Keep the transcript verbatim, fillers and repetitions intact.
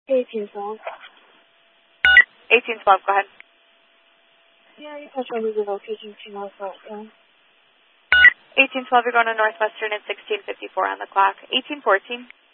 eighteen twelve. eighteen twelve, go ahead. Yeah, you touch over the location to Northwest, yeah. eighteen twelve, you're going to Northwestern at sixteen fifty-four on the clock. eighteen fourteen.